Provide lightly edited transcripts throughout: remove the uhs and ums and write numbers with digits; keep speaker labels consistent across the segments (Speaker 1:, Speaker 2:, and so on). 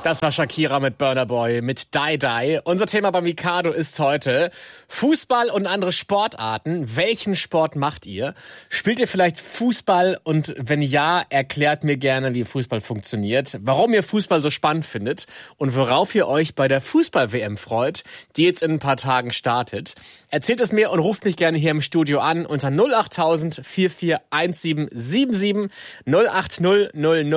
Speaker 1: Das war Shakira mit Burna Boy, mit Die Die. Unser Thema bei Mikado ist heute Fußball und andere Sportarten. Welchen Sport macht ihr? Spielt ihr vielleicht Fußball? Und wenn ja, erklärt mir gerne, wie Fußball funktioniert, warum ihr Fußball so spannend findet und worauf ihr euch bei der Fußball-WM freut, die jetzt in ein paar Tagen startet. Erzählt es mir und ruft mich gerne hier im Studio an unter 08000 441777 08000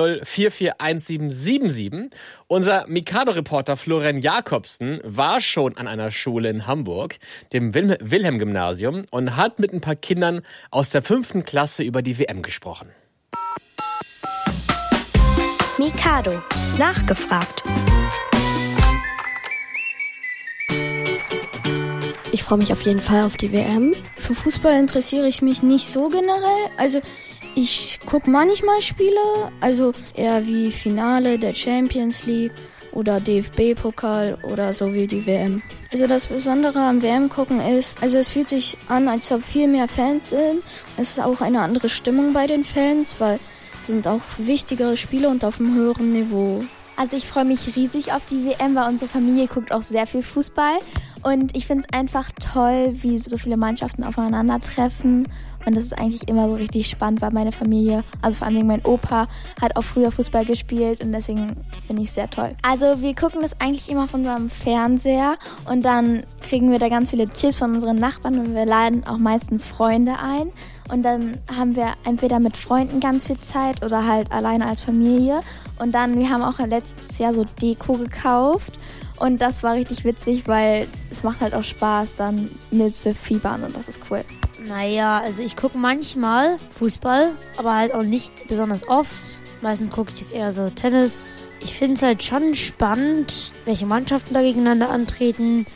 Speaker 1: 441777. Unser Mikado-Reporter Florian Jakobsen war schon an einer Schule in Hamburg, dem Wilhelm-Gymnasium, und hat mit ein paar Kindern aus der 5. Klasse über die WM gesprochen.
Speaker 2: Mikado. Nachgefragt.
Speaker 3: Ich freue mich auf jeden Fall auf die WM.
Speaker 4: Für Fußball interessiere ich mich nicht so generell. Also ich gucke manchmal Spiele, also eher wie Finale der Champions League oder DFB-Pokal oder so wie die WM. Also das Besondere am WM-Gucken ist, also es fühlt sich an, als ob viel mehr Fans sind. Es ist auch eine andere Stimmung bei den Fans, weil es sind auch wichtigere Spiele und auf einem höheren Niveau.
Speaker 5: Also ich freue mich riesig auf die WM, weil unsere Familie guckt auch sehr viel Fußball. Und ich finde es einfach toll, wie so viele Mannschaften aufeinandertreffen. Und das ist eigentlich immer so richtig spannend, weil meine Familie, also vor allem mein Opa, hat auch früher Fußball gespielt und deswegen finde ich es sehr toll. Also wir gucken das eigentlich immer von unserem Fernseher und dann kriegen wir da ganz viele Tipps von unseren Nachbarn und wir laden auch meistens Freunde ein. Und dann haben wir entweder mit Freunden ganz viel Zeit oder halt alleine als Familie. Und dann, wir haben auch letztes Jahr so Deko gekauft. Und das war richtig witzig, weil es macht halt auch Spaß, dann mit zu fiebern und das ist cool.
Speaker 6: Naja, also ich gucke manchmal Fußball, aber halt auch nicht besonders oft. Meistens gucke ich es eher so Tennis. Ich finde es halt schon spannend, welche Mannschaften da gegeneinander antreten.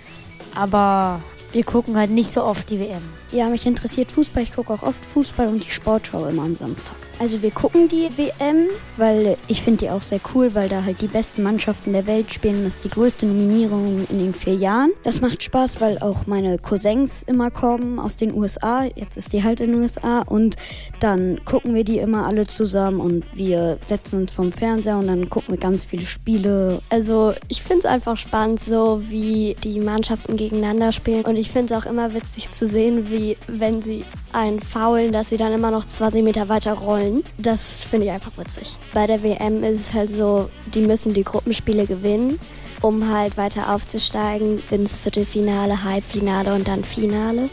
Speaker 6: Aber wir gucken halt nicht so oft die WM.
Speaker 3: Ja, mich interessiert Fußball. Ich gucke auch oft Fußball und die Sportschau immer am Samstag. Also wir gucken die WM, weil ich finde die auch sehr cool, weil da halt die besten Mannschaften der Welt spielen. Das ist die größte Nominierung in den 4 Jahren. Das macht Spaß, weil auch meine Cousins immer kommen aus den USA. Jetzt ist die halt in den USA und dann gucken wir die immer alle zusammen und wir setzen uns vorm Fernseher und dann gucken wir ganz viele Spiele.
Speaker 7: Also ich finde es einfach spannend, so wie die Mannschaften gegeneinander spielen und ich finde es auch immer witzig zu sehen, wie wenn sie einen faulen, dass sie dann immer noch 20 Meter weiter rollen. Das finde ich einfach witzig. Bei der WM ist es halt so, die müssen die Gruppenspiele gewinnen, um halt weiter aufzusteigen ins Viertelfinale, Halbfinale und dann Finale.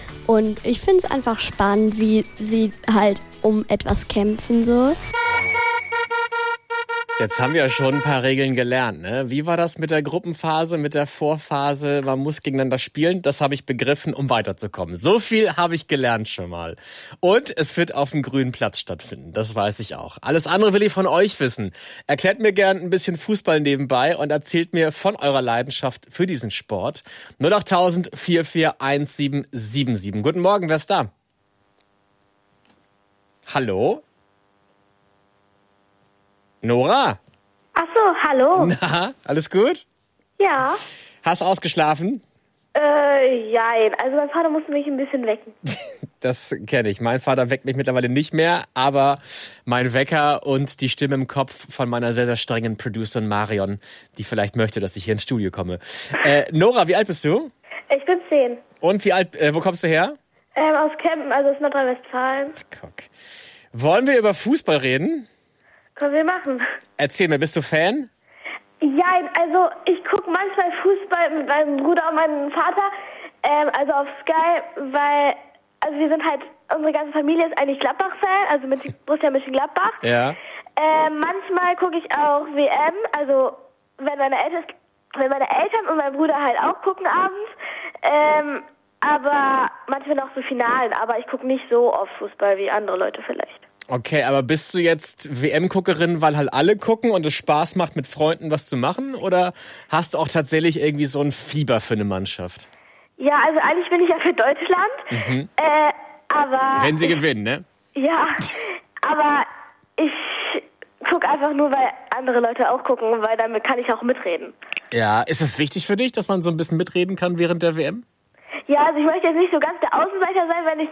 Speaker 7: Und ich finde es einfach spannend, wie sie halt um etwas kämpfen so.
Speaker 1: Jetzt haben wir ja schon ein paar Regeln gelernt, ne? Wie war das mit der Gruppenphase, mit der Vorphase? Man muss gegeneinander spielen. Das habe ich begriffen, um weiterzukommen. So viel habe ich gelernt schon mal. Und es wird auf dem grünen Platz stattfinden. Das weiß ich auch. Alles andere will ich von euch wissen. Erklärt mir gern ein bisschen Fußball nebenbei und erzählt mir von eurer Leidenschaft für diesen Sport. 08000 441777. Guten Morgen, wer ist da? Hallo? Nora?
Speaker 8: Ach so, hallo.
Speaker 1: Na, alles gut?
Speaker 8: Ja.
Speaker 1: Hast du ausgeschlafen?
Speaker 8: Jein. Also mein Vater musste mich ein bisschen wecken.
Speaker 1: Das kenne ich. Mein Vater weckt mich mittlerweile nicht mehr, aber mein Wecker und die Stimme im Kopf von meiner sehr, sehr strengen Producerin Marion, die vielleicht möchte, dass ich hier ins Studio komme. Nora, wie alt bist du?
Speaker 8: Ich bin 10.
Speaker 1: Und wie alt, wo kommst du her?
Speaker 8: Aus Kempen, also aus Nordrhein-Westfalen.
Speaker 1: Guck. Wollen wir über Fußball reden?
Speaker 8: Können wir machen.
Speaker 1: Erzähl mir, bist du Fan?
Speaker 8: Ja, also ich gucke manchmal Fußball mit meinem Bruder und meinem Vater, also auf Sky, weil, also wir sind halt, unsere ganze Familie ist eigentlich Gladbach-Fan, also mit Borussia Mönchengladbach.
Speaker 1: Ja.
Speaker 8: Manchmal gucke ich auch WM, also wenn meine Eltern und mein Bruder halt auch gucken abends, aber manchmal auch so Finalen, aber ich gucke nicht so oft Fußball wie andere Leute vielleicht.
Speaker 1: Okay, aber bist du jetzt WM-Guckerin, weil halt alle gucken und es Spaß macht, mit Freunden was zu machen? Oder hast du auch tatsächlich irgendwie so ein Fieber für eine Mannschaft?
Speaker 8: Ja, also eigentlich bin ich ja für Deutschland.
Speaker 1: Mhm.
Speaker 8: Aber...
Speaker 1: Wenn sie gewinnen, ne?
Speaker 8: Ja, aber ich gucke einfach nur, weil andere Leute auch gucken, weil damit kann ich auch mitreden.
Speaker 1: Ja, ist es wichtig für dich, dass man so ein bisschen mitreden kann während der WM?
Speaker 8: Ja, also ich möchte jetzt nicht so ganz der Außenseiter sein, wenn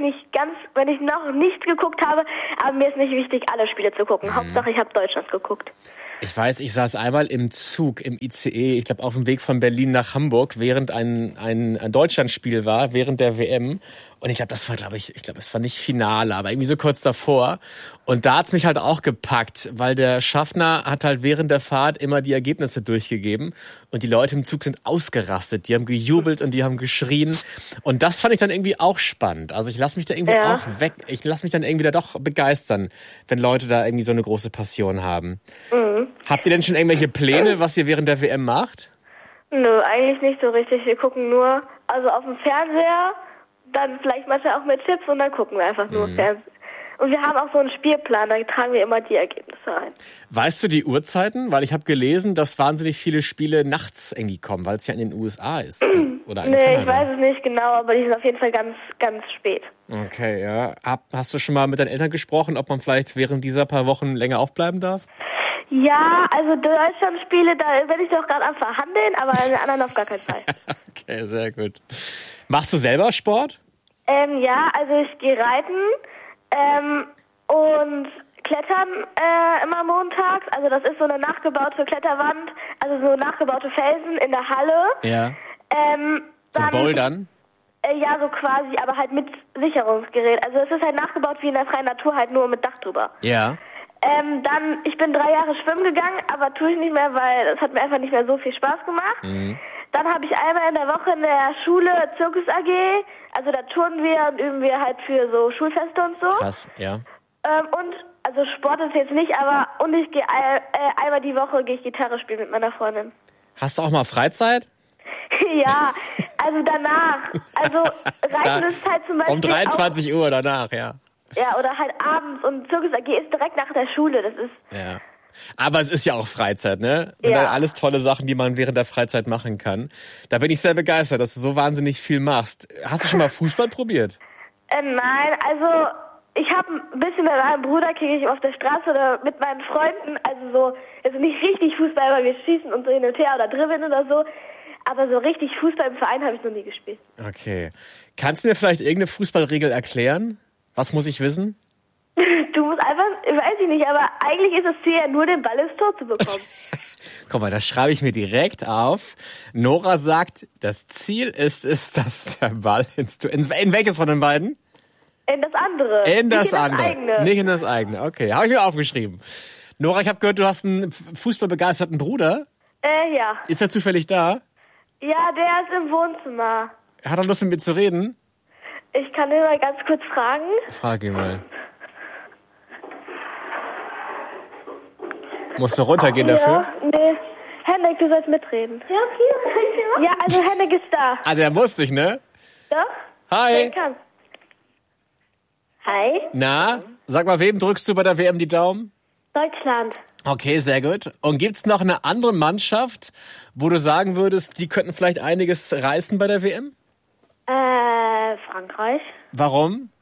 Speaker 8: ich noch nicht geguckt habe, aber mir ist nicht wichtig, alle Spiele zu gucken. Hauptsache, ich habe Deutschland geguckt.
Speaker 1: Ich weiß, ich saß einmal im Zug, im ICE, ich glaube auf dem Weg von Berlin nach Hamburg, während ein Deutschlandspiel war, während der WM. Und ich glaube, das war, das war nicht Finale, aber irgendwie so kurz davor. Und da hat's mich halt auch gepackt, weil der Schaffner hat halt während der Fahrt immer die Ergebnisse durchgegeben. Und die Leute im Zug sind ausgerastet. Die haben gejubelt und die haben geschrien. Und das fand ich dann irgendwie auch spannend. Also ich lasse mich da irgendwie ich lasse mich dann irgendwie da doch begeistern, wenn Leute da irgendwie so eine große Passion haben. Mhm. Habt ihr denn schon irgendwelche Pläne, was ihr während der WM macht?
Speaker 8: Nö, eigentlich nicht so richtig. Wir gucken nur, also auf dem Fernseher, dann vielleicht manchmal auch mit Tipps und dann gucken wir einfach nur Fernsehen. Und wir haben auch so einen Spielplan, da tragen wir immer die Ergebnisse ein. Weißt
Speaker 1: du die Uhrzeiten? Weil ich habe gelesen, dass wahnsinnig viele Spiele nachts irgendwie kommen, weil es ja in den USA ist. Oder in Kanada.
Speaker 8: Ich weiß es nicht genau, aber die sind auf jeden Fall ganz, ganz spät.
Speaker 1: Okay, ja. Hast du schon mal mit deinen Eltern gesprochen, ob man vielleicht während dieser paar Wochen länger aufbleiben darf?
Speaker 8: Ja, also Deutschlandspiele, da bin ich doch gerade am Verhandeln, aber in den anderen auf gar keinen Fall.
Speaker 1: Okay, sehr gut. Machst du selber Sport?
Speaker 8: Ja, also ich gehe reiten und klettern immer montags. Also das ist so eine nachgebaute Kletterwand, also so nachgebaute Felsen in der Halle.
Speaker 1: Ja. So Bouldern?
Speaker 8: Ja, so quasi, aber halt mit Sicherungsgerät. Also es ist halt nachgebaut wie in der freien Natur, halt nur mit Dach drüber.
Speaker 1: Ja.
Speaker 8: Ich bin 3 Jahre schwimmen gegangen, aber tue ich nicht mehr, weil es hat mir einfach nicht mehr so viel Spaß gemacht. Mhm. Dann habe ich einmal in der Woche in der Schule Zirkus AG, also da turnen wir und üben wir halt für so Schulfeste und so.
Speaker 1: Krass, ja.
Speaker 8: Und, also Sport ist jetzt nicht, aber und ich gehe einmal die Woche gehe ich Gitarre spielen mit meiner Freundin.
Speaker 1: Hast du auch mal Freizeit?
Speaker 8: Ja, also danach. Also Reiten ist halt zum Beispiel
Speaker 1: um 23 Uhr danach, ja.
Speaker 8: Ja, oder halt abends und Zirkus AG ist direkt nach der Schule, das ist...
Speaker 1: Ja. Aber es ist ja auch Freizeit, ne? Sind ja alles tolle Sachen, die man während der Freizeit machen kann. Da bin ich sehr begeistert, dass du so wahnsinnig viel machst. Hast du schon mal Fußball probiert?
Speaker 8: Nein, also ich habe ein bisschen mit meinem Bruder, kriege ich auf der Straße oder mit meinen Freunden, also nicht richtig Fußball, weil wir schießen und so hin und her oder dribbeln oder so. Aber so richtig Fußball im Verein habe ich noch nie gespielt.
Speaker 1: Okay. Kannst du mir vielleicht irgendeine Fußballregel erklären? Was muss ich wissen?
Speaker 8: Du musst einfach, weiß ich nicht, aber eigentlich ist das Ziel ja nur, den Ball ins Tor zu bekommen.
Speaker 1: Guck mal, das schreibe ich mir direkt auf. Nora sagt, das Ziel ist es, dass der Ball ins Tor... In welches von den beiden?
Speaker 8: In das andere.
Speaker 1: In das
Speaker 8: nicht
Speaker 1: andere.
Speaker 8: In das eigene.
Speaker 1: Nicht in das eigene. Okay, habe ich mir aufgeschrieben. Nora, ich habe gehört, du hast einen fußballbegeisterten Bruder.
Speaker 8: Ja.
Speaker 1: Ist er zufällig da?
Speaker 8: Ja, der ist im Wohnzimmer.
Speaker 1: Hat er Lust, mit mir zu reden?
Speaker 8: Ich kann ihn mal ganz kurz fragen.
Speaker 1: Frag ihn mal. Musst du runtergehen dafür?
Speaker 8: Nee. Henrik, du sollst mitreden. Ja, okay. Ja, also Henrik ist da.
Speaker 1: Also er muss dich, ne?
Speaker 8: Doch.
Speaker 1: Hi.
Speaker 8: Kann. Hi.
Speaker 1: Na, sag mal, wem drückst du bei der WM die Daumen?
Speaker 8: Deutschland.
Speaker 1: Okay, sehr gut. Und gibt's noch eine andere Mannschaft, wo du sagen würdest, die könnten vielleicht einiges reißen bei der WM?
Speaker 8: Frankreich.
Speaker 1: Warum?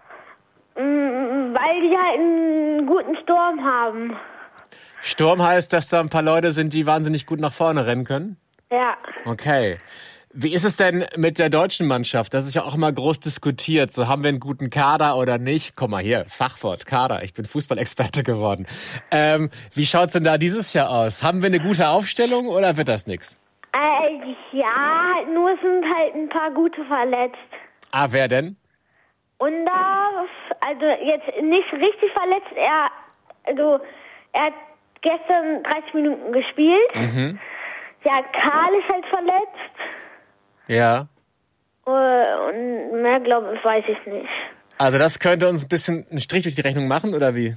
Speaker 8: Weil die halt einen guten Sturm haben.
Speaker 1: Sturm heißt, dass da ein paar Leute sind, die wahnsinnig gut nach vorne rennen können?
Speaker 8: Ja.
Speaker 1: Okay. Wie ist es denn mit der deutschen Mannschaft? Das ist ja auch immer groß diskutiert. So, haben wir einen guten Kader oder nicht? Komm mal hier, Fachwort, Kader. Ich bin Fußballexperte geworden. Wie schaut's denn da dieses Jahr aus? Haben wir eine gute Aufstellung oder wird das nix?
Speaker 8: Ja, nur sind halt ein paar gute verletzt.
Speaker 1: Ah, wer denn?
Speaker 8: Und also jetzt nicht richtig verletzt. Er hat gestern 30 Minuten gespielt.
Speaker 1: Mhm.
Speaker 8: Ja, Karl ist halt verletzt.
Speaker 1: Ja.
Speaker 8: Und mehr, glaube ich, weiß ich nicht.
Speaker 1: Also das könnte uns ein bisschen einen Strich durch die Rechnung machen, oder wie?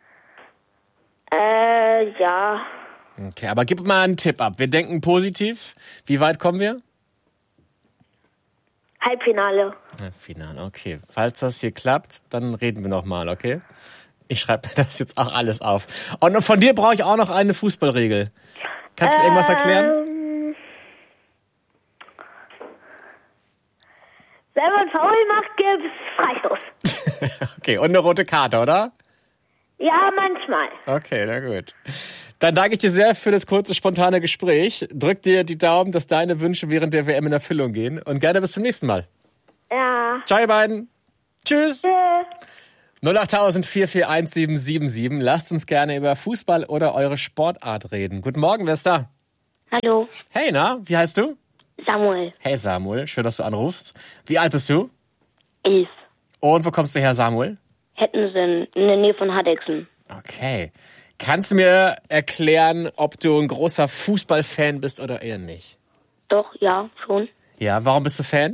Speaker 8: Ja.
Speaker 1: Okay, aber gib mal einen Tipp ab. Wir denken positiv. Wie weit kommen wir?
Speaker 8: Halbfinale.
Speaker 1: Finale, okay. Falls das hier klappt, dann reden wir nochmal, okay? Ich schreibe mir das jetzt auch alles auf. Und von dir brauche ich auch noch eine Fußballregel. Kannst du mir irgendwas erklären?
Speaker 8: Wenn man faul macht, gibt's Freistoß.
Speaker 1: Okay, und eine rote Karte, oder?
Speaker 8: Ja, manchmal.
Speaker 1: Okay, na gut. Dann danke ich dir sehr für das kurze, spontane Gespräch. Drück dir die Daumen, dass deine Wünsche während der WM in Erfüllung gehen. Und gerne bis zum nächsten Mal.
Speaker 8: Ja.
Speaker 1: Ciao, ihr beiden. Tschüss.
Speaker 8: Tschüss.
Speaker 1: 08000 441 Lasst uns gerne über Fußball oder eure Sportart reden. Guten Morgen, wer ist da?
Speaker 9: Hallo,
Speaker 1: Hey, na, wie heißt du?
Speaker 9: Samuel.
Speaker 1: Hey Samuel, schön, dass du anrufst. Wie alt bist du?
Speaker 9: 11.
Speaker 1: Und wo kommst du her, Samuel?
Speaker 9: Hettensen, in der Nähe von Haddexen.
Speaker 1: Okay. Kannst du mir erklären, ob du ein großer Fußballfan bist oder eher nicht?
Speaker 9: Doch, ja, schon.
Speaker 1: Ja, warum bist du Fan?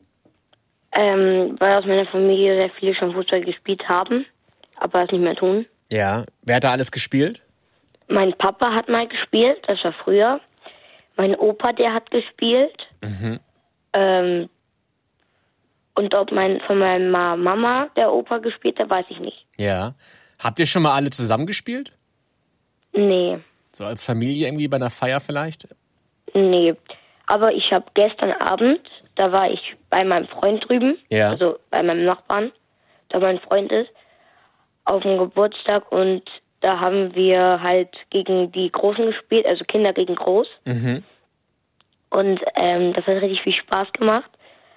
Speaker 9: Weil aus meiner Familie sehr viele schon Fußball gespielt haben, aber es nicht mehr tun.
Speaker 1: Ja. Wer hat da alles gespielt?
Speaker 9: Mein Papa hat mal gespielt, das war früher. Mein Opa, der hat gespielt. Und ob von meiner Mama der Opa gespielt hat, weiß ich nicht.
Speaker 1: Ja. Habt ihr schon mal alle zusammengespielt?
Speaker 9: Nee,
Speaker 1: So als Familie irgendwie bei einer Feier vielleicht?
Speaker 9: nee. Aber ich habe gestern Abend, da war ich bei meinem Freund drüben,
Speaker 1: Ja.
Speaker 9: also bei meinem Nachbarn, da mein Freund ist, auf dem Geburtstag und da haben wir halt gegen die Großen gespielt, also Kinder gegen Groß. Und das hat richtig viel Spaß gemacht,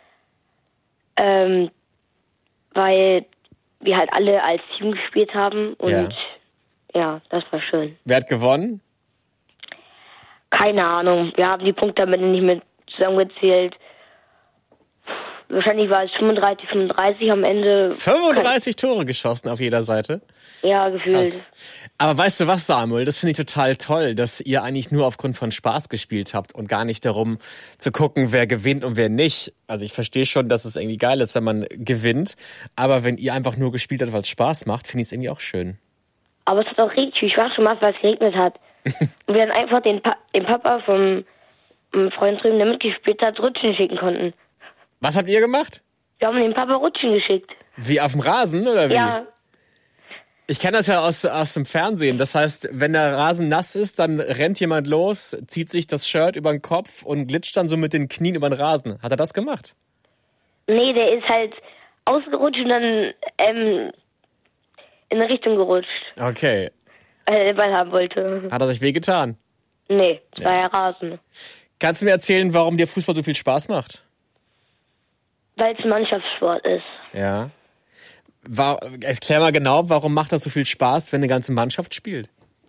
Speaker 9: weil wir halt alle als Team gespielt haben und ja, das war schön.
Speaker 1: Wer hat gewonnen?
Speaker 9: Keine Ahnung, wir haben die Punkte damit nicht mehr zusammengezählt. Wahrscheinlich war es 35 am Ende.
Speaker 1: 35 Tore geschossen auf jeder Seite.
Speaker 9: Ja, gefühlt.
Speaker 1: Krass. Aber weißt du was, Samuel? Das finde ich total toll, dass ihr eigentlich nur aufgrund von Spaß gespielt habt und gar nicht darum zu gucken, wer gewinnt und wer nicht. Also ich verstehe schon, dass es irgendwie geil ist, wenn man gewinnt. Aber wenn ihr einfach nur gespielt habt, weil es Spaß macht, finde ich es irgendwie auch schön.
Speaker 9: Aber es hat auch richtig viel Spaß gemacht, weil es geregnet hat. Und wir dann einfach den Papa vom Freund drüben, der mitgespielt hat, Rutschen schicken konnten.
Speaker 1: Was habt ihr gemacht?
Speaker 9: Wir haben den Papa Rutschen geschickt.
Speaker 1: Wie auf dem Rasen oder wie?
Speaker 9: Ja,
Speaker 1: Ich kenne das ja aus dem Fernsehen. Das heißt, wenn der Rasen nass ist, dann rennt jemand los, zieht sich das Shirt über den Kopf und glitscht dann so mit den Knien über den Rasen. Hat er das gemacht?
Speaker 9: nee, der ist halt ausgerutscht und dann in eine Richtung gerutscht,
Speaker 1: Okay.
Speaker 9: weil er den Ball haben wollte.
Speaker 1: Hat er sich wehgetan?
Speaker 9: Nee, es war ja Rasen.
Speaker 1: Kannst du mir erzählen, warum dir Fußball so viel Spaß macht?
Speaker 9: Weil es ein Mannschaftssport ist.
Speaker 1: Ja. Erklär mal genau, warum macht das so viel Spaß, wenn eine ganze Mannschaft spielt?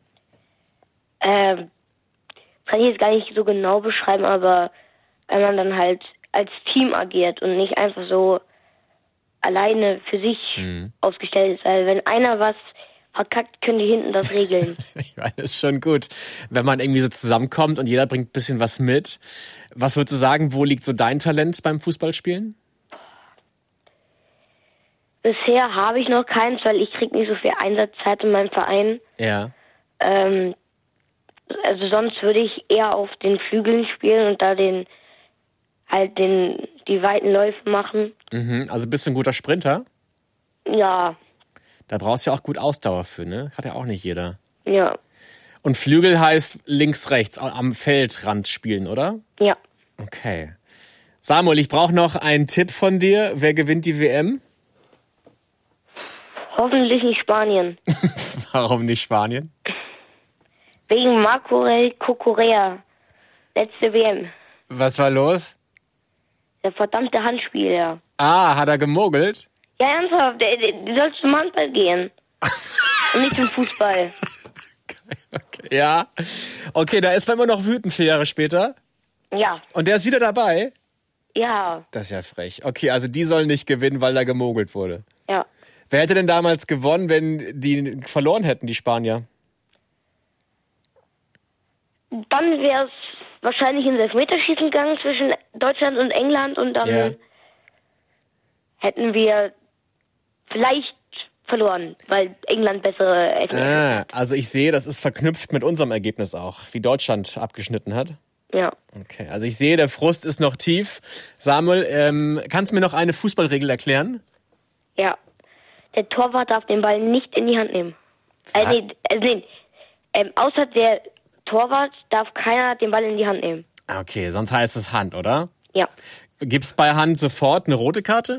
Speaker 9: Kann ich jetzt gar nicht so genau beschreiben, aber wenn man dann halt als Team agiert und nicht einfach so alleine für sich aufgestellt ist. Also wenn einer was verkackt, können die hinten das regeln.
Speaker 1: Ich meine, das ist schon gut, wenn man irgendwie so zusammenkommt und jeder bringt ein bisschen was mit. Was würdest du sagen, wo liegt so dein Talent beim Fußballspielen?
Speaker 9: Bisher habe ich noch keins, weil ich kriege nicht so viel Einsatzzeit in meinem Verein.
Speaker 1: Ja.
Speaker 9: Also sonst würde ich eher auf den Flügeln spielen und da die weiten Läufe machen.
Speaker 1: Also bist du ein guter Sprinter?
Speaker 9: Ja,
Speaker 1: Da brauchst du ja auch gut Ausdauer für, ne? Hat ja auch nicht jeder.
Speaker 9: ja,
Speaker 1: Und Flügel heißt links, rechts, am Feldrand spielen, oder?
Speaker 9: ja.
Speaker 1: Okay. Samuel, ich brauche noch einen Tipp von dir. Wer gewinnt die WM?
Speaker 9: Hoffentlich nicht Spanien.
Speaker 1: Warum nicht Spanien?
Speaker 9: Wegen Marco Cucurella. Letzte WM.
Speaker 1: Was war los?
Speaker 9: Der verdammte Handspieler.
Speaker 1: Ah, hat er gemogelt?
Speaker 9: Ja, ernsthaft, der soll zum Handball gehen. Und nicht zum Fußball.
Speaker 1: Okay, ja. Okay, da ist man immer noch wütend 4 Jahre später.
Speaker 9: Ja,
Speaker 1: Und der ist wieder dabei?
Speaker 9: ja,
Speaker 1: Das ist ja frech. Okay, also die sollen nicht gewinnen, weil da gemogelt wurde.
Speaker 9: ja.
Speaker 1: Wer hätte denn damals gewonnen, wenn die verloren hätten, die Spanier?
Speaker 9: Dann wäre es wahrscheinlich ins Elfmeterschießen gegangen zwischen Deutschland und England und dann
Speaker 1: Ja.
Speaker 9: hätten wir vielleicht verloren, weil England bessere Elfmeter
Speaker 1: Ah, also ich sehe, das ist verknüpft mit unserem Ergebnis auch, wie Deutschland abgeschnitten hat.
Speaker 9: Ja.
Speaker 1: Okay, also ich sehe, der Frust ist noch tief. Samuel, kannst du mir noch eine Fußballregel erklären?
Speaker 9: Ja. Der Torwart darf den Ball nicht in die Hand nehmen. Außer der Torwart darf keiner den Ball in die Hand nehmen.
Speaker 1: Okay, sonst heißt es Hand, oder?
Speaker 9: Ja.
Speaker 1: Gibt's bei Hand sofort eine rote Karte?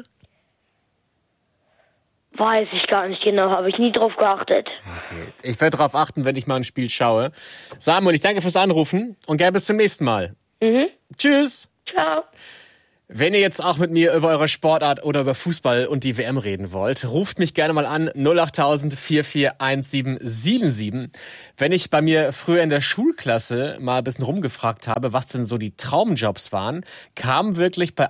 Speaker 9: Weiß ich gar nicht genau, habe ich nie drauf geachtet.
Speaker 1: Okay. Ich werde darauf achten, wenn ich mal ein Spiel schaue. Samuel, ich danke fürs Anrufen und gerne bis zum nächsten Mal. Tschüss.
Speaker 9: Ciao.
Speaker 1: Wenn ihr jetzt auch mit mir über eure Sportart oder über Fußball und die WM reden wollt, ruft mich gerne mal an 08000 441777. Wenn ich bei mir früher in der Schulklasse mal ein bisschen rumgefragt habe, was denn so die Traumjobs waren, kam wirklich bei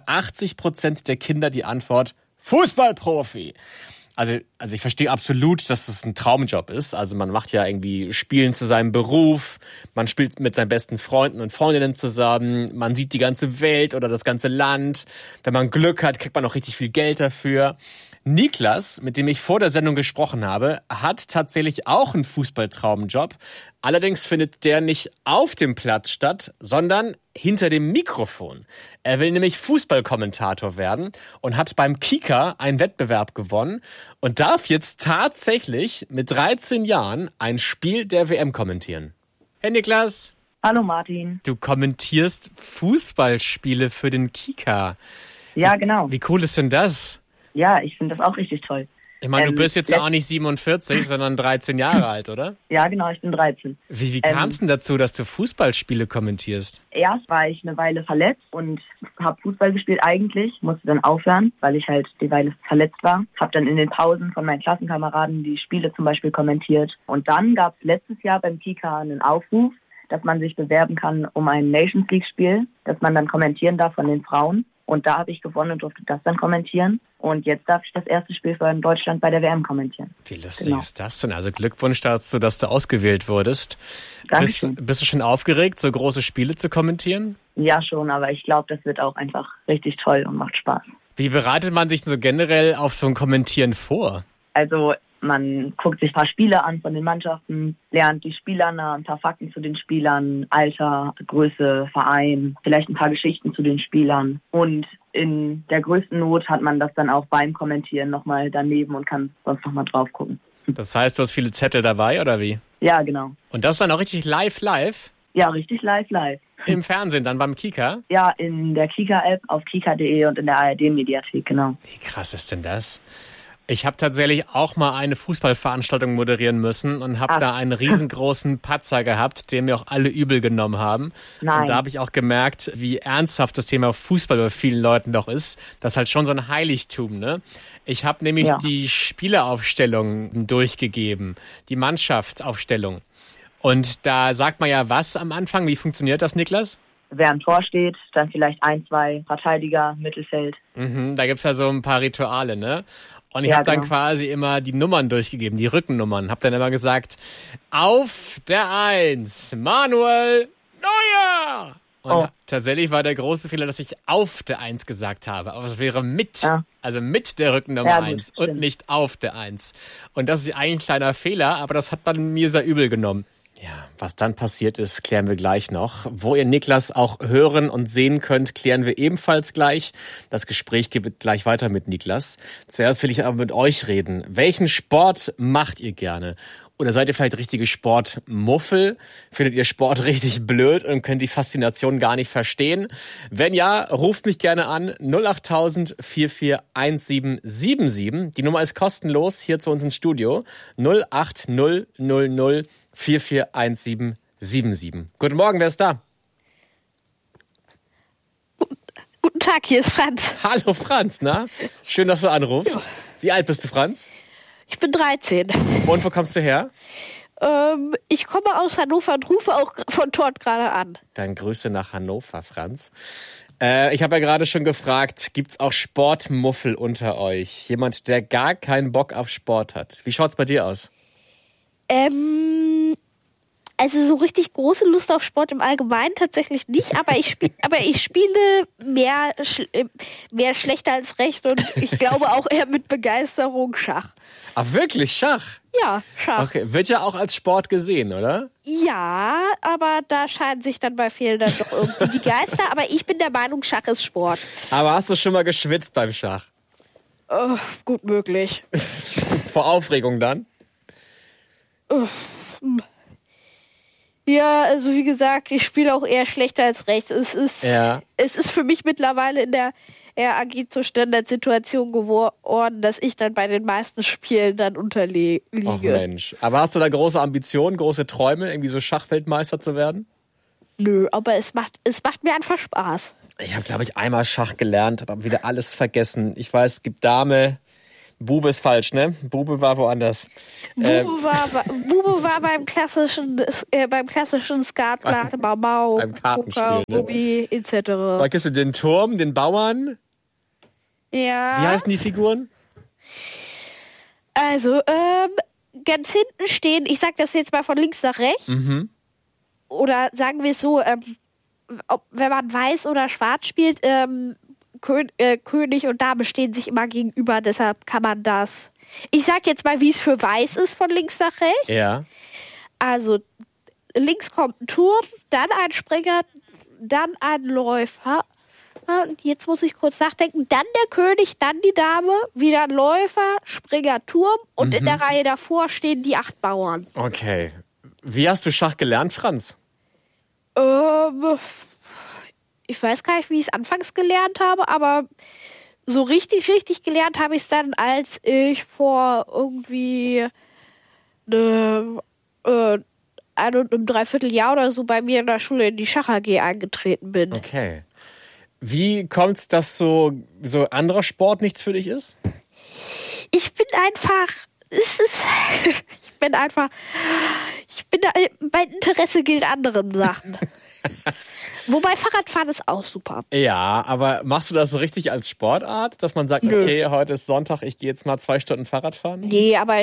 Speaker 1: 80% der Kinder die Antwort Fußballprofi. Also ich verstehe absolut, dass es ein Traumjob ist. Also man macht ja irgendwie Spielen zu seinem Beruf, man spielt mit seinen besten Freunden und Freundinnen zusammen, man sieht die ganze Welt oder das ganze Land. Wenn man Glück hat, kriegt man auch richtig viel Geld dafür. Niklas, mit dem ich vor der Sendung gesprochen habe, hat tatsächlich auch einen Fußballtraumjob. Allerdings findet der nicht auf dem Platz statt, sondern hinter dem Mikrofon. Er will nämlich Fußballkommentator werden und hat beim Kika einen Wettbewerb gewonnen und darf jetzt tatsächlich mit 13 Jahren ein Spiel der WM kommentieren. Hey Niklas.
Speaker 10: Hallo Martin.
Speaker 1: Du kommentierst Fußballspiele für den Kika.
Speaker 10: Ja, genau.
Speaker 1: Wie cool ist denn das?
Speaker 10: Ja, ich finde das auch richtig toll.
Speaker 1: Ich meine, du bist jetzt ja auch nicht 47, sondern 13 Jahre alt, oder?
Speaker 10: Ja, genau, ich bin 13.
Speaker 1: Wie kam es denn dazu, dass du Fußballspiele kommentierst?
Speaker 10: Erst war ich eine Weile verletzt und habe Fußball gespielt eigentlich, musste dann aufhören, weil ich halt die Weile verletzt war. Habe dann in den Pausen von meinen Klassenkameraden die Spiele zum Beispiel kommentiert. Und dann gab es letztes Jahr beim Kika einen Aufruf, dass man sich bewerben kann um ein Nations League-Spiel, das man dann kommentieren darf von den Frauen. Und da habe ich gewonnen und durfte das dann kommentieren. Und jetzt darf ich das erste Spiel für Deutschland bei der WM kommentieren.
Speaker 1: Wie lustig ist das denn? Also Glückwunsch dazu, dass du ausgewählt wurdest.
Speaker 10: Dankeschön.
Speaker 1: Bist du schon aufgeregt, so große Spiele zu kommentieren?
Speaker 10: Ja, schon, aber ich glaube, das wird auch einfach richtig toll und macht Spaß.
Speaker 1: Wie bereitet man sich so generell auf so ein Kommentieren vor?
Speaker 10: Also man guckt sich ein paar Spiele an von den Mannschaften, lernt die Spieler nah, ein paar Fakten zu den Spielern, Alter, Größe, Verein, vielleicht ein paar Geschichten zu den Spielern. Und in der größten Not hat man das dann auch beim Kommentieren nochmal daneben und kann sonst nochmal drauf gucken.
Speaker 1: Das heißt, du hast viele Zettel dabei, oder wie?
Speaker 10: Ja, genau.
Speaker 1: Und das dann auch richtig live?
Speaker 10: Ja, richtig live.
Speaker 1: Im Fernsehen, dann beim Kika?
Speaker 10: Ja, in der Kika-App, auf kika.de und in der ARD-Mediathek, genau.
Speaker 1: Wie krass ist denn das? Ich habe tatsächlich auch mal eine Fußballveranstaltung moderieren müssen und habe da einen riesengroßen Patzer gehabt, den mir auch alle übel genommen haben.
Speaker 10: Nein.
Speaker 1: Und da habe ich auch gemerkt, wie ernsthaft das Thema Fußball bei vielen Leuten doch ist. Das ist halt schon so ein Heiligtum, ne? Ich habe nämlich die Spieleraufstellung durchgegeben, die Mannschaftsaufstellung. Und da sagt man ja was am Anfang. Wie funktioniert das, Niklas?
Speaker 10: Wer am Tor steht, dann vielleicht 1, 2 Verteidiger, Mittelfeld.
Speaker 1: Da gibt's ja so ein paar Rituale, ne? Und ich habe dann quasi immer die Nummern durchgegeben, die Rückennummern. Habe dann immer gesagt, auf der 1, Manuel Neuer. Und tatsächlich war der große Fehler, dass ich auf der 1 gesagt habe. Aber es wäre mit, also mit der Rückennummer 1 und nicht auf der 1. Und das ist eigentlich ein kleiner Fehler, aber das hat man mir sehr übel genommen. Ja, was dann passiert ist, klären wir gleich noch. Wo ihr Niklas auch hören und sehen könnt, klären wir ebenfalls gleich. Das Gespräch geht gleich weiter mit Niklas. Zuerst will ich aber mit euch reden. Welchen Sport macht ihr gerne? Oder seid ihr vielleicht richtige Sportmuffel? Findet ihr Sport richtig blöd und könnt die Faszination gar nicht verstehen? Wenn ja, ruft mich gerne an 08000 441777. Die Nummer ist kostenlos hier zu uns ins Studio 08000 441777. Guten Morgen, wer ist da?
Speaker 11: Guten Tag, hier ist Franz.
Speaker 1: Hallo Franz, na? Schön, dass du anrufst. Ja. Wie alt bist du, Franz?
Speaker 11: Ich bin 13.
Speaker 1: Und wo kommst du her?
Speaker 11: Ich komme aus Hannover und rufe auch von dort gerade an.
Speaker 1: Dann Grüße nach Hannover, Franz. Ich habe ja gerade schon gefragt, gibt's auch Sportmuffel unter euch? Jemand, der gar keinen Bock auf Sport hat. Wie schaut's bei dir aus?
Speaker 11: Also so richtig große Lust auf Sport im Allgemeinen tatsächlich nicht, aber ich spiele mehr schlechter als recht und ich glaube auch eher mit Begeisterung Schach.
Speaker 1: Ach wirklich, Schach?
Speaker 11: Ja, Schach.
Speaker 1: Okay, wird ja auch als Sport gesehen, oder?
Speaker 11: Ja, aber da scheiden sich dann bei vielen dann doch irgendwie die Geister, aber ich bin der Meinung, Schach ist Sport.
Speaker 1: Aber hast du schon mal geschwitzt beim Schach?
Speaker 11: Gut möglich.
Speaker 1: Vor Aufregung dann?
Speaker 11: Ja, also wie gesagt, ich spiele auch eher schlechter als recht. Es ist für mich mittlerweile in der RAG zur Standardsituation geworden, dass ich dann bei den meisten Spielen dann unterliege.
Speaker 1: Ach Mensch. Aber hast du da große Ambitionen, große Träume, irgendwie so Schachweltmeister zu werden?
Speaker 11: Nö, aber es macht mir einfach Spaß.
Speaker 1: Ich habe, glaube ich, einmal Schach gelernt, habe aber wieder alles vergessen. Ich weiß, es gibt Dame, Bube ist falsch, ne? Bube war woanders.
Speaker 11: Bube war beim klassischen Skat, Mau,
Speaker 1: beim Kartenspiel,
Speaker 11: Poker,
Speaker 1: ne?
Speaker 11: Ruby, etc.
Speaker 1: Vergisst du den Turm, den Bauern?
Speaker 11: Ja.
Speaker 1: Wie heißen die Figuren?
Speaker 11: Also, ganz hinten stehen, ich sag das jetzt mal von links nach rechts, oder sagen wir es so, wenn man weiß oder schwarz spielt, König und Dame stehen sich immer gegenüber, deshalb kann man das. Ich sag jetzt mal, wie es für weiß ist, von links nach rechts.
Speaker 1: Ja.
Speaker 11: Also, links kommt ein Turm, dann ein Springer, dann ein Läufer. Und jetzt muss ich kurz nachdenken. Dann der König, dann die Dame, wieder ein Läufer, Springer, Turm und in der Reihe davor stehen die 8 Bauern.
Speaker 1: Okay. Wie hast du Schach gelernt, Franz?
Speaker 11: Ich weiß gar nicht, wie ich es anfangs gelernt habe, aber so richtig gelernt habe ich es dann, als ich vor irgendwie einem Dreivierteljahr oder so bei mir in der Schule in die Schach AG eingetreten bin.
Speaker 1: Okay. Wie kommt es, dass so anderer Sport nichts für dich ist?
Speaker 11: Mein Interesse gilt anderen Sachen. Wobei Fahrradfahren ist auch super.
Speaker 1: Ja, aber machst du das so richtig als Sportart, dass man sagt,
Speaker 11: Nö.
Speaker 1: Okay, heute ist Sonntag, ich gehe jetzt mal 2 Stunden Fahrrad fahren?
Speaker 11: Nee, aber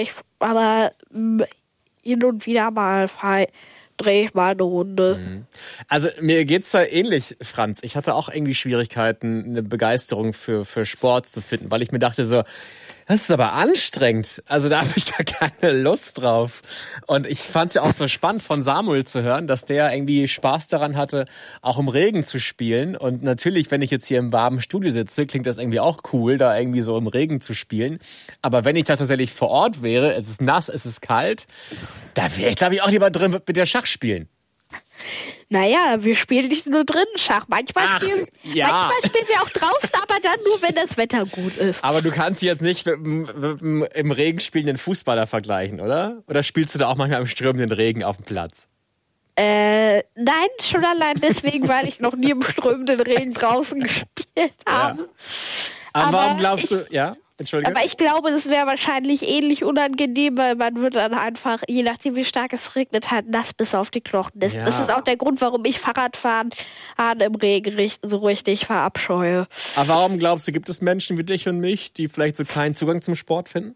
Speaker 11: hin und wieder mal drehe ich mal eine Runde.
Speaker 1: Also mir geht's da ähnlich, Franz. Ich hatte auch irgendwie Schwierigkeiten, eine Begeisterung für Sport zu finden, weil ich mir dachte so, das ist aber anstrengend. Also da habe ich da keine Lust drauf. Und ich fand's ja auch so spannend von Samuel zu hören, dass der irgendwie Spaß daran hatte, auch im Regen zu spielen. Und natürlich, wenn ich jetzt hier im warmen Studio sitze, klingt das irgendwie auch cool, da irgendwie so im Regen zu spielen. Aber wenn ich da tatsächlich vor Ort wäre, es ist nass, es ist kalt, da wäre ich, glaube ich, auch lieber drin mit der Schach spielen.
Speaker 11: Naja, wir spielen nicht nur drinnen Schach. Manchmal spielen wir auch draußen, aber dann nur, wenn das Wetter gut ist.
Speaker 1: Aber du kannst sie jetzt nicht mit im Regen spielenden Fußballer vergleichen, oder? Oder spielst du da auch manchmal im strömenden Regen auf dem Platz?
Speaker 11: Nein, schon allein deswegen, weil ich noch nie im strömenden Regen draußen gespielt habe.
Speaker 1: Ja. Aber warum glaubst du, ja? Entschuldige.
Speaker 11: Aber ich glaube, es wäre wahrscheinlich ähnlich unangenehm, weil man wird dann einfach, je nachdem wie stark es regnet, halt nass bis auf die Knochen. Das ist auch der Grund, warum ich Fahrradfahren im Regen so richtig verabscheue.
Speaker 1: Aber warum glaubst du, gibt es Menschen wie dich und mich, die vielleicht so keinen Zugang zum Sport finden?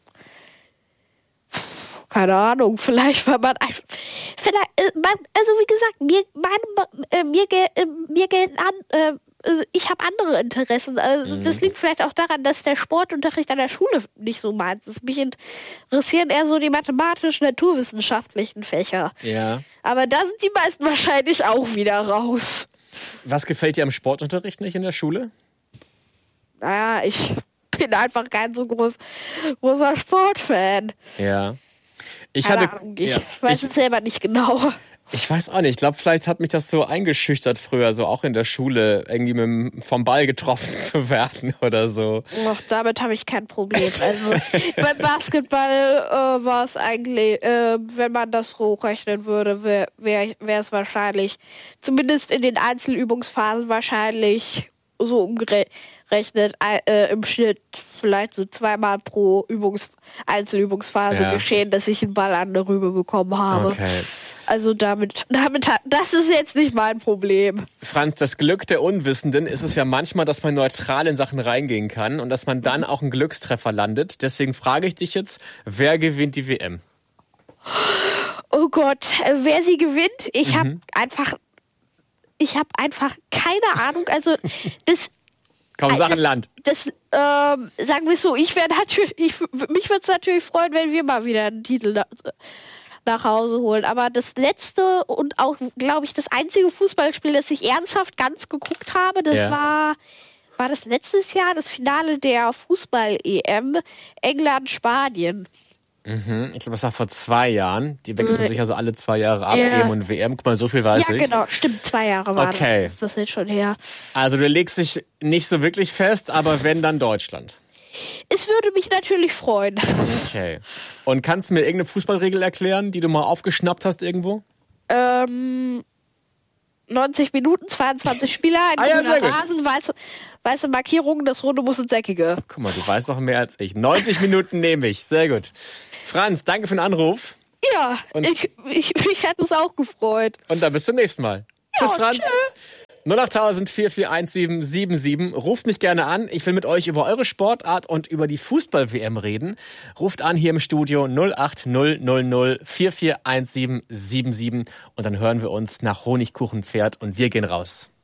Speaker 11: Keine Ahnung, vielleicht weil man einfach, also wie gesagt, mir gelten an, ich habe andere Interessen. Also das liegt vielleicht auch daran, dass der Sportunterricht an der Schule nicht so meins ist. Mich interessieren eher so die mathematisch-naturwissenschaftlichen Fächer.
Speaker 1: Ja.
Speaker 11: Aber da sind die meisten wahrscheinlich auch wieder raus.
Speaker 1: Was gefällt dir am Sportunterricht nicht in der Schule?
Speaker 11: Naja, ich bin einfach kein so großer Sportfan.
Speaker 1: Ja. Ich
Speaker 11: weiß es selber nicht genau.
Speaker 1: Ich weiß auch nicht. Ich glaube, vielleicht hat mich das so eingeschüchtert früher, so auch in der Schule, irgendwie vom Ball getroffen zu werden oder so.
Speaker 11: Ach, damit habe ich kein Problem. Also beim Basketball war es eigentlich, wenn man das hochrechnen würde, wäre es wahrscheinlich, zumindest in den Einzelübungsphasen wahrscheinlich so umgerechnet, im Schnitt vielleicht so 2-mal pro Einzelübungsphase geschehen, dass ich einen Ball an der Rübe bekommen habe.
Speaker 1: Okay.
Speaker 11: Also das ist jetzt nicht mein Problem.
Speaker 1: Franz, das Glück der Unwissenden ist es ja manchmal, dass man neutral in Sachen reingehen kann und dass man dann auch einen Glückstreffer landet. Deswegen frage ich dich jetzt, wer gewinnt die WM?
Speaker 11: Oh Gott, wer sie gewinnt? Ich habe einfach keine Ahnung. Also das
Speaker 1: Komm, sag ein Land.
Speaker 11: Sagen wir es so, mich würde es natürlich freuen, wenn wir mal wieder einen Titel nach Hause holen. Aber das letzte und auch, glaube ich, das einzige Fußballspiel, das ich ernsthaft ganz geguckt habe, das war das letztes Jahr, das Finale der Fußball-EM, England-Spanien.
Speaker 1: Ich glaube, das war vor 2 Jahren. Die wechseln sich also alle 2 Jahre ab, EM und WM. Guck mal, so viel weiß ich.
Speaker 11: Ja, genau, stimmt, 2 Jahre war das. Ist das jetzt schon her.
Speaker 1: Also du legst dich nicht so wirklich fest, aber wenn, dann Deutschland.
Speaker 11: Es würde mich natürlich freuen.
Speaker 1: Okay. Und kannst du mir irgendeine Fußballregel erklären, die du mal aufgeschnappt hast irgendwo?
Speaker 11: 90 Minuten, 22 Spieler, ein grüner Rasen, weiße Markierungen, das Runde muss ins Eckige.
Speaker 1: Guck mal, du weißt noch mehr als ich. 90 Minuten nehme ich. Sehr gut. Franz, danke für den Anruf.
Speaker 11: Ja, mich hat es auch gefreut.
Speaker 1: Und dann bis zum nächsten Mal. Ja, tschüss, Franz. 08000 441777. Ruft mich gerne an. Ich will mit euch über eure Sportart und über die Fußball-WM reden. Ruft an hier im Studio 08000 441777 und dann hören wir uns nach Honigkuchenpferd und wir gehen raus.